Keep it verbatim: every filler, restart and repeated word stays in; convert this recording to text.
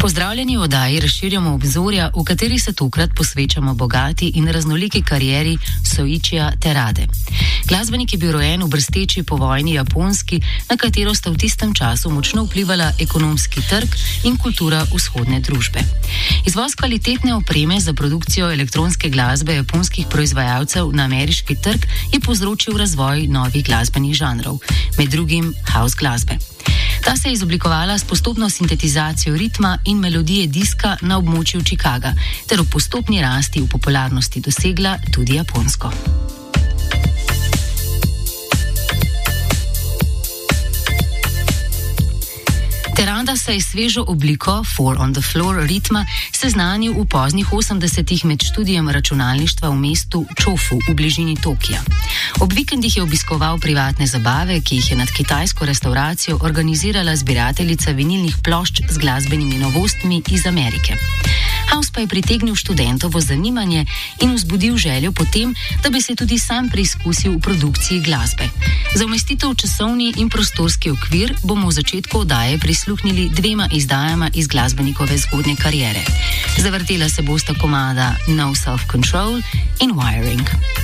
Pozdravljeni v oddaji razširjamo obzorja, v kateri se tokrat posvečamo bogati in raznoliki karieri Soichija Terade. Glasbenik je bil rojen v brsteči po vojni Japonski, na katero sta v tistem času močno vplivala ekonomski trg in kultura vzhodne družbe. Izvoz kvalitetne opreme za produkcijo elektronske glasbe japonskih proizvajalcev na ameriški trg je povzročil razvoj novih glasbenih žanrov, med drugim house glasbe. Ta se je izoblikovala s postopno sintetizacijo ritma in melodije diska na območju Chicaga, ter v postopni rasti v popularnosti dosegla tudi Japonsko. Terada se je svežo obliko Four on the Floor ritma seznanil v poznih osemdesetih med študijem računalništva v mestu Chofu v bližini Tokija. Ob vikendih je obiskoval privatne zabave, ki jih je nad kitajsko restauracijo organizirala zbirateljica vinilnih plošč z glasbenimi novostmi iz Amerike. House pa je pritegnil študentovo zanimanje in vzbudil željo potem, da bi se tudi sam preizkusil v produkciji glasbe. Za umestitev v časovni in prostorski okvir bomo v začetku oddaje prisluhnili dvema izdajama iz glasbenikove zgodnje kariere. Zavrtela se bosta komada No Self Control in Wiring.